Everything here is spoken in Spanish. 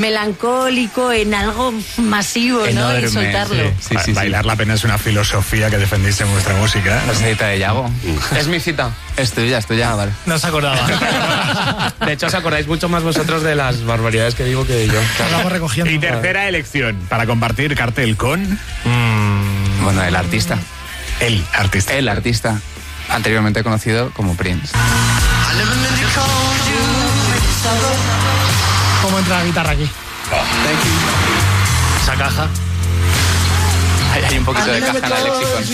melancólico, en algo masivo, ¿no? Y soltarlo. Sí. Bailar la pena es una filosofía que defendéis en vuestra música. La cita de Yago. Es mi cita. Es tuya. Vale. No se acordaba. De hecho, os acordáis mucho más vosotros de las barbaridades que digo que yo. Estamos recogiendo. Y tercera elección, para compartir cartel con... Bueno, el artista. El artista. El artista, anteriormente conocido como Prince. ¿Cómo entra la guitarra aquí? Esa caja. Hay un poquito de caja en el lexicon.